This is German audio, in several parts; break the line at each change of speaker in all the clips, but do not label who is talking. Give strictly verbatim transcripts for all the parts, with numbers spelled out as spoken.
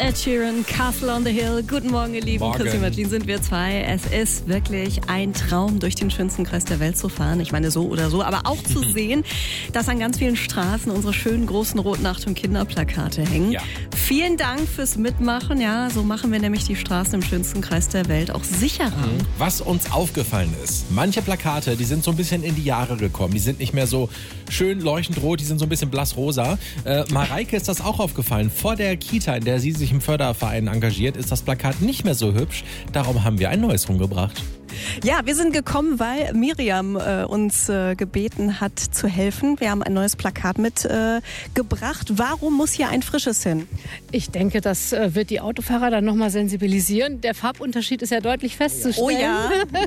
Ed Sheeran, Castle on the Hill. Guten Morgen, ihr Lieben.
Morgen.
Chrissy Martin sind wir zwei. Es ist wirklich ein Traum, durch den schönsten Kreis der Welt zu fahren. Ich meine, so oder so. Aber auch zu sehen, dass an ganz vielen Straßen unsere schönen großen roten Achtung Kinderplakate hängen.
Ja.
Vielen Dank fürs Mitmachen. Ja, so machen wir nämlich die Straßen im schönsten Kreis der Welt auch sicherer.
Was uns aufgefallen ist, manche Plakate, die sind so ein bisschen in die Jahre gekommen. Die sind nicht mehr so schön leuchtend rot, die sind so ein bisschen blassrosa. Äh, Mareike ist das auch aufgefallen. Vor der Kita, in der sie sich im Förderverein engagiert, ist das Plakat nicht mehr so hübsch. Darum haben wir ein neues rumgebracht.
Ja, wir sind gekommen, weil Miriam äh, uns äh, gebeten hat zu helfen. Wir haben ein neues Plakat mitgebracht. Äh, gebracht. Warum muss hier ein frisches hin?
Ich denke, das äh, wird die Autofahrer dann nochmal sensibilisieren. Der Farbunterschied ist ja deutlich festzustellen.
Oh ja.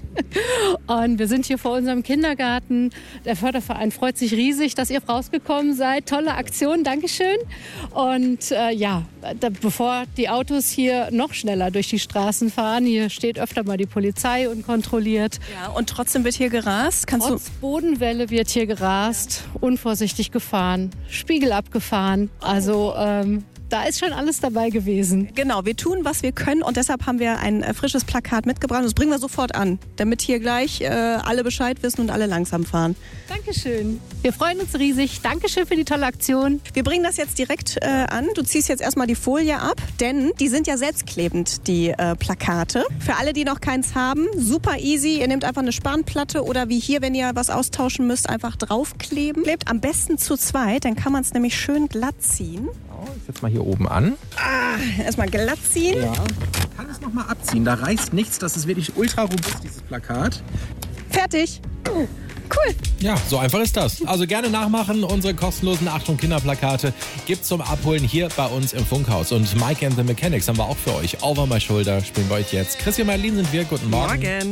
Und wir sind hier vor unserem Kindergarten. Der Förderverein freut sich riesig, dass ihr rausgekommen seid. Tolle Aktion, Dankeschön. Und äh, ja, da, bevor die Autos hier noch schneller durch die Straßen fahren, hier steht öfter mal die Polizei und kontrolliert.
Ja, und trotzdem wird hier gerast. Kannst
Trotz Bodenwelle wird hier gerast, unvorsichtig gefahren, Spiegel abgefahren. Also ähm, da ist schon alles dabei gewesen.
du... Genau, wir tun, was wir können und deshalb haben wir ein äh, frisches Plakat mitgebracht. Das bringen wir sofort an, damit hier gleich äh, alle Bescheid wissen und alle langsam fahren.
Dankeschön. Wir freuen uns riesig. Dankeschön für die tolle Aktion.
Wir bringen das jetzt direkt äh, an. Du ziehst jetzt erstmal die Folie ab, denn die sind ja selbstklebend, die äh, Plakate. Für alle, die noch keins haben, super easy. Ihr nehmt einfach eine Spanplatte oder wie hier, wenn ihr was austauschen müsst, einfach draufkleben. Klebt am besten zu zweit, dann kann man es nämlich schön glatt ziehen.
Ich setze mal hier oben an.
Ah, erstmal glatt ziehen.
Ja. Ich kann es nochmal abziehen. Da reißt nichts. Das ist wirklich ultra robust, dieses Plakat.
Fertig. Cool.
Ja, so einfach ist das. Also gerne nachmachen. Unsere kostenlosen Achtung Kinderplakate gibt's zum Abholen hier bei uns im Funkhaus. Und Mike and the Mechanics haben wir auch für euch. Over My Shoulder spielen wir euch jetzt. Chrissy und Marlene sind wir. Guten Morgen.
Morgen.